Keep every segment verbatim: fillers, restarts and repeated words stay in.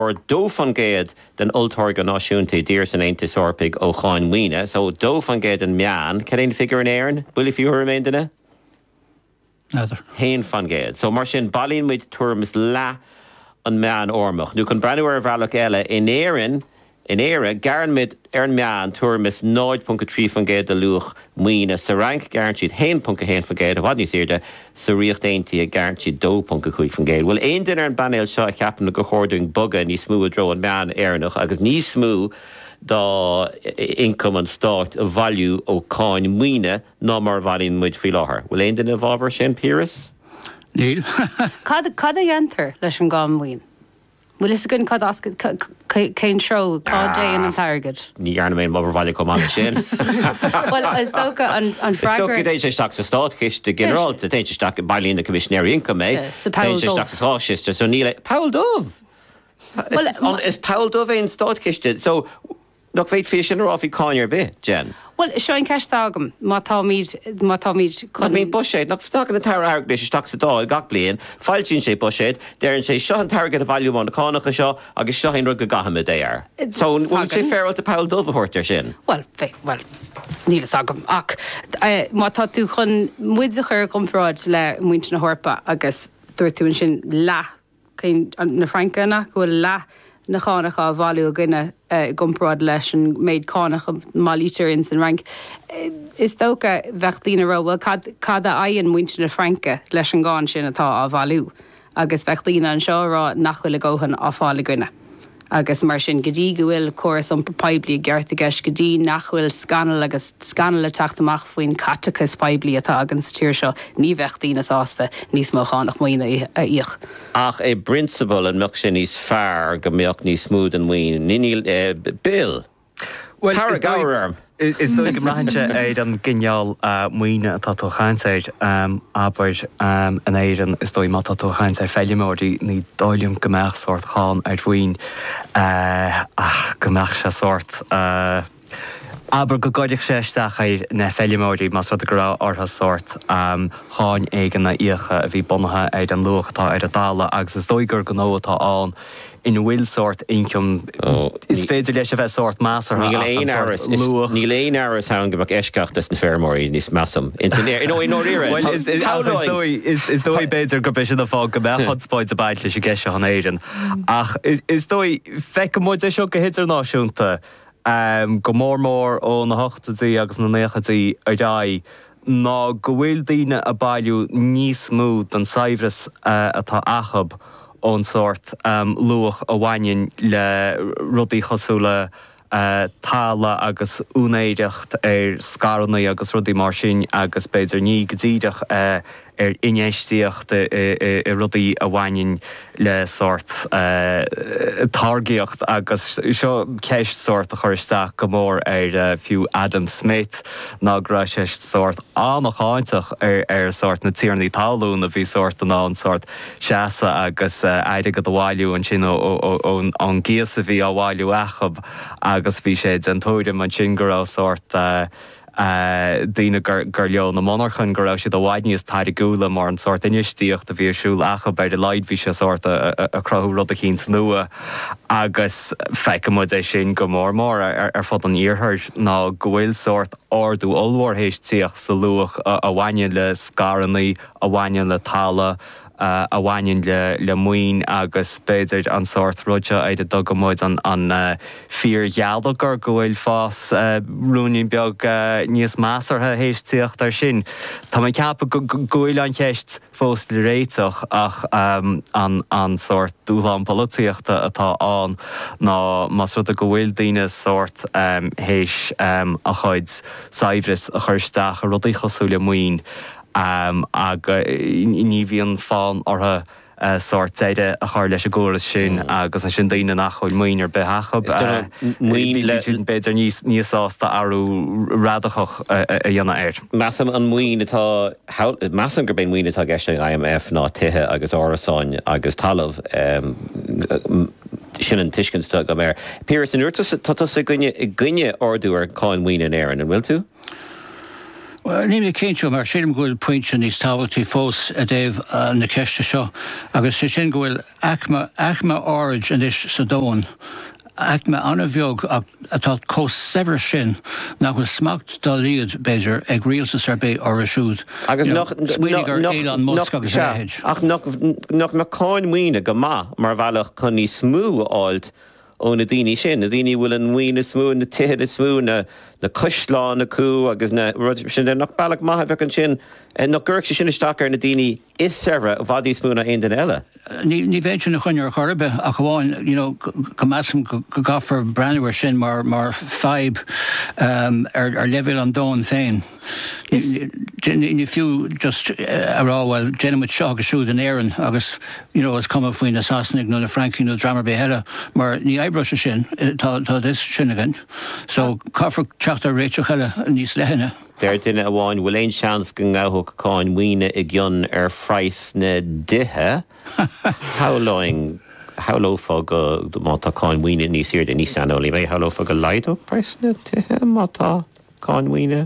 or dó fan géad den ultarga náisiúnta dír san Aontas Orpaig ó Cháin Mhuine, so dó fan géad an meán, can éon figure an éireann? Bhfuil if you remain in it? Neither. Hain fan géad. So mar sin balín muid tuamas lá an meán ormach. Nú chun breanúir bhealach eile in éireann, in éire, garan mid ar an meán tuamas náid punca trí fan géad a luach Mhuine sa rank garan siad hain punca hain fan géad a bhad ní tíirde sa riocht dainty a garan siad dó punca chuig fan géad. Well, ein din ar an banéil seo a cheapan na go chóirúing buga ní smú a dro an meán éireannach agus ní smú da income an start a value ó Cháin Mhuine ná mar bhalín muid fi láthair. Well, ein din a bhábhar sin Piras? Níl. Cad a dhéantar leis an Gá Mhuine? Well, is gon cad ascad céin seo cá dé an targad. Ní arna mé mar bhaile com an sin. Well, is tóca an fragrar... Is tóca déis éisteach sa stát chiste generálta, déis éisteach bailín na commissionary income, eh? Sa Paul Dove. Déis éisteach sa tháisiiste, so níle... Paul Dove! Is Paul Dove ein stát chiste, so... Nach féit fi sin ar áfí cáinir be, Jen? Well, seo an ceist agam, má tá míid, má tá míid... I mean, buséid, nach ftágan na tar airg leis isteach sa dáil gach blion, fáiltín sé buséid, déirann sé seo an targad a bhailú an na cánacha seo, agus seo hin rug go gahamid é ar. So, bhfuil sé fér a Paul Dove a thuirtear sin? Well, fé, well, nílas agam, ach, má tá tú chun muidsa chur compráid le muint na hórpa, agus dúir tú sin lá, na Francana, go lá, na chánacha a bhailú a gine gomprád leis an méid cánacha málítear in san rank. Is tóca bheachtaína ró, bhfuil cad a aon muinte na Franca leis an gáin sin atá a bhailú, agus bheachtaína an seo rá nachfuil a ggóhan á fála gine. Agus mar sin godí go bhfuil choras an paibli geart a gceis godí nachfuil scanal agus scanal a teachtamach faoin catachas paibli atá agan sa tíir seo ní bheachtaína sásta níos mó chánach Mhuine a íoch. Ach é principal an meach sin níos fearr go mbeoch níos smúd an Mhuine. Níl Bill. Well, Tara Gowram. Is dóigh go mraithinte éid an ginial Mhuine atá tú chaintéid aber an éireann is dóigh má tá tú chaintéid feilimeoirí ní dáilium gombeach sort cháin ard bhuain ach gombeach sé sort aber go gaiideach séisteach éir na feilimeoirí mas rud a gorá ortha sort cháin éigen na íocha a bhí bunathe éid an luachatá ar a dála agus is dóigh gur go nóatá an in bhfuil sort income is féidir leis a bheith sort másar ní léon áras hán go bach eisceach na fearmóirí níos measam. Is dóigh beidir go béis a fá go bheith hotspáid a baid leis a gceise an éireann. Ach is dóigh feice muid é seo go hitar náisiúnta go mór mór ó na hochtaí agus na néchataí ar dá ná go bhfuil daoine a bailú níos smúd an saibhras atá achab ón sort um, luach a bhainin le rudaí chosúla uh, tála agus únéideacht ar scarnaí agus rudaí mar sin agus beidir ní godíideach uh, ar inéistíocht i rudaí a bhainin le sort uh, targaíocht agus seo ceist sort a chuirteach go mór ar uh, fiú Adam Smith ná gra sé sort annach áintach ar, ar sort na tíarnaí talún a bhí sort an an sort seasa agus uh, éide go bhhailú an sin an gías a bhí á bhhailú achab agus bhí sé den tóidim an sin go sort uh, Uh, Dína gur leon na monarchan go raibh siad a bhaid níos taide gúla mar an sort inistíocht a bhí siúil acha beir de leid bhí sé sort a crothú rud a cíns nua agus feice mud é sin go mór mór ar fod an íorthir ná go bhfuil sort ordú olmhór hééis tíoch sa luach a bhaine le scarnaí a bhaine le tála Uh, a bhainin le, le Mhuine agus beidir an sort ruide éiad a dogamóid an, an uh, fíor gealdagar go bhfuil fás uh, rúnin beag uh, níos másartha hééis tíocht ar sin. Tá mé ceappa go bhfuil an cheist fós le réiteach ach um, an, an sort dúlán políochta atá an ná mas rud a go bhfuil daoine sort um, hééis um, a chuid saibhras a chuirteach a rudaí chosúla Mhuine. Um, ag ní bhíon fáin ortha uh, sort éide a chuir leis a ggóras sin agus an sin daoine nach chuil Mhuine ar bethachab Mhuine le beidir níos níosásta arú radachach a dhéanana air. Measam an Mhuine atá measam gur ben Mhuine atá gceiste I M F ná tithe agus árasáin agus talamh sin an tuiscint go méir. Piras an úirtas tá sa gcuine i gcuine ordú ar Cháin Mhuine an éireann an bhfuil tú? Well, ní mé céintú mar sim gohfuil pointse níos táhailtí fós a déobh na ceiste seo, agus sé sin gohfuil achma áid in is sa dóin. Achma anna bheog atá cós sever sin nach bhfuil smacht dá líad Beiidir ag rialtas ar bé ar a siúd. Agus smuoinigh Elon Musk agus réid. Ach nach me cáin muoine go má mar bhealach chun ní smú áilt ó na daoine sin, na daoine bhfuil an muoine smú na tithe na smú na na cosláán na cú agus na sin nach bailach maithe bheith an sin nach ggurc sé sin isteach ar na daoine is serve a bhadí smúna aon den eile. Ní bhéid sin na chuine ar chorbe a goháin go measam go gafar breanúir sin mar mar feib ar lefuil an dóin féin. Ní fiú just aráhfuil déanamid seo agus siúd an éan agus is cuma faoin na Sasnig nó na Frankie nó Dramar Bé Heile, mar ní eibro sin tá is sinnagant. So caafar teachtar réiteach heile níos leithine. Déir duine amháin bhfuil éon seans go ngáthach cáin muoine i gcionn ar phrais na dithe. How long, how low for go mata cáin muoine níos iad níos anolí mé, how low for go leidó phrais na dithe mata cáin muoine?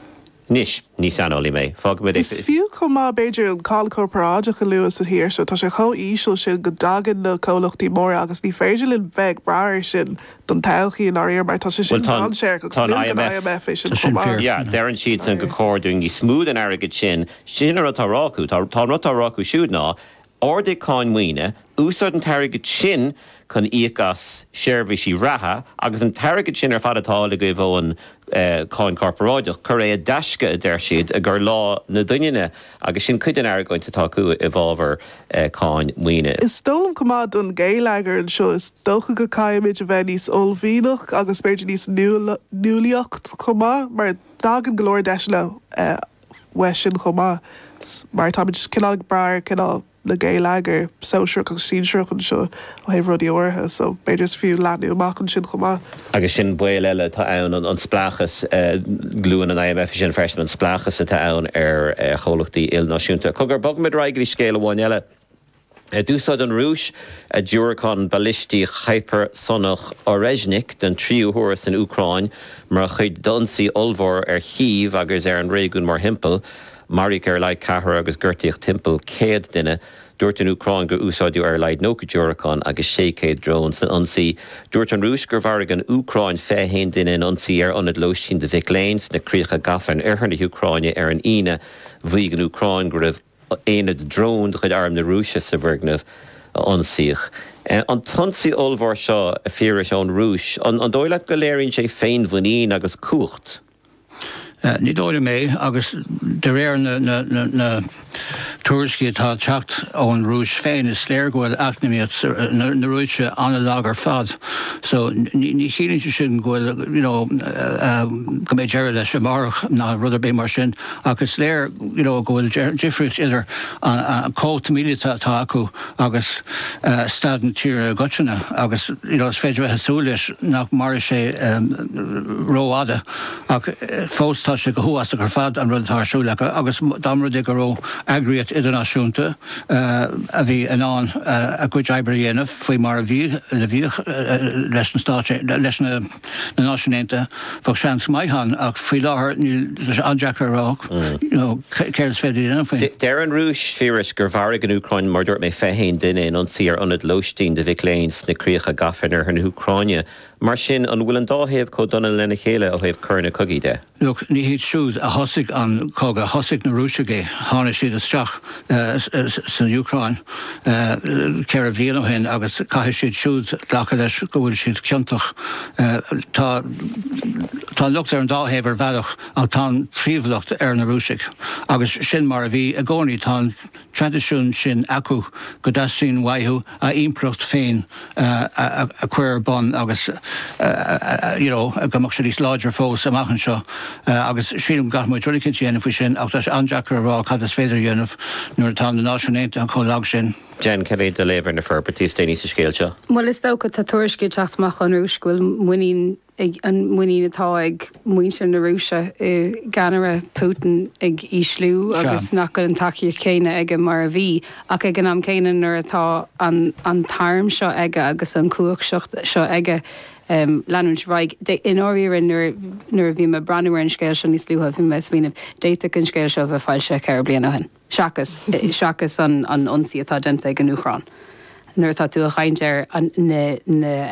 Nis, níos anolí mé. Is fiú comá Beiidir an cáil corporáideach a luas a hir, so tá sé cho ísisiil sin go dagan na cólachtaí mór agus ní féidir linn bheith brair sin don tauchaí an áir mar tá sé sin an séir go snill an I M F sin comá. Yeah, Darren siad an go córdún ní smúd an airgid sin, sin ar atá rácu, tá rotá rácu siúd ná, ordaigh cáin muoine, úsad an tarigid sin chun íochas seirbhísí ratha, agus an tarigid sin ar fad atála go bhóin cáin corporáideach, chur é a deisce a d-air siad a gur lá na duine agus sin cuid an airgóin tá acu i bhábhar cáin muoine. Is stólam comá don géileagar an seo is dócha go caiimiid a bheith níos olbhíach agus beidir níos nuaíocht comá, mar dagan golóir deis le weis sin comá, mar táid cinál brair cinál na géileagar saoisiúach agus síseach an seo ó heh rudí ortha, so beidir fiú leanú amach an sin chomá. Agus sin buil eile tá ann an splachas glúan an I M F sin freisin an splachas a tá ann ar cholachtaí ilnáisiúnta. Cogur bogmid raigrí scéal amháin eile. Dúsad an rúis a dúracán ballistí hypersonach Orezhnik den tríú thuras in Ucráin mar chuid donsaí olmhór ar thíomh agus ar an réigiún mar himpel. Marik ar leid cahar agus gurtíoch timppel céad duine dúirt an Ucráin gur úsáidú ar leid nóca dúracán agus sé céad drón san ansaí. Dúirt an rúis gur bharg an Ucráin féhéin duine an ansaí ar anad loistín de bhic léins na críocha gafan ar na Ucráine ar an ine bhí an Ucráin gur raibh éad drón de chuid arm na rúise sa bhirgnamh ansaíoch. An tansaí olmhór seo a fíris an rúis, an dóile go léironn sé féin bhaín agus cuacht. Ní dóide mé agus de réir na tuairiscí atá teacht ón rúis féin is sléir gohfuil achnamíocht na rúise anna lágar fad. So ní chéann sin gohfuil go méid deire leis marach ná rud bé mar sin, agus léir gohfuil difriúcht idir an cóta mílita tá acu agus stad na tíre goteanna, agus is féidir bheith súlis nach mar sé róáda ach fós se go thuas a gur fad an rud tharsúla agus damrad ag go ró agriat idirnáisiúnta a bhí anán a go daibre dhéanamh faoi mar a bhí le bhíoch leis na státe leis na náisiúnta fog seans maithan ach faoi láthair leis andeachar rách céir féidir dhéanamh faoi. Deir an rúis fíris gur bharg an Ucráin mar dúirt mé féhéin duine an tíar anad loistín de bhic léins na críocha gafan ar an Ucráine. Mar sin an bhfuil an dáhéamh có donna lena chéile ó héamh chur na cogaí de. Look, ní hiad siúd a thosaigh an cóga, thosaigh na rúisegé, tháinig siad isteach san Ucráin ceir a bhíon ó hin agus caithfidh siad siúd lecha leis go bhfuil siad ceantach. Tá lucht ar an dáhéamh ar bhealach ach tá príomhlucht ar na rúiseigh. Agus sin mar a bhí a gcónaí tá tradiisiún sin acu go dasaín waithú a improcht féin a chuir bon agus gomach sé lís láidir fós amachchan seo agus sílim gath mu trúlicinn sin faoi sin ach leis andeachar rá cad is féidir dhéanamh nuair atá na náisiúnta an chomh sin. Jen, can I deliver in the fur, but these days scale? Well, it's though that the tourist get chat mach on rúis gofuil muoín ag an muí atá ag muinte na Rúise ganara Putin ag íslú agus nach an takeí céine aige mar a bhí ach ag an am céine nuair atá an an tarm seo aige agus an cuaach seo aige Um, Lanúint raig in áíar nuair bhí me breúir an scéil se níos luútha bhí me smíanamh déite an scéil seo bheith fáil se ceir bliana hen. Seachas seachas an an onsaí atá denta ag an Uachtarán. Nuair tá tú a chaintear na